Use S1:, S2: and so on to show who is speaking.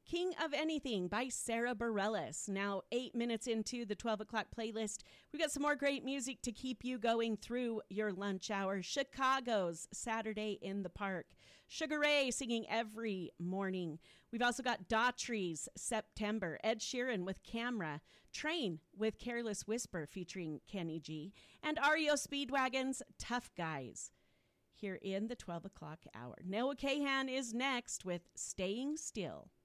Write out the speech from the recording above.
S1: King of Anything by Sarah Bareilles. Now 8 minutes into the 12 o'clock playlist. We've got some more great music to keep you going through your lunch hour. Chicago's Saturday in the Park. Sugar Ray singing every morning. We've also got Daughtry's September. Ed Sheeran with Camera. Train with Careless Whisper featuring Kenny G. And REO Speedwagon's Tough Guys. Here in the 12 o'clock hour. Noah Kahan is next with Staying Still.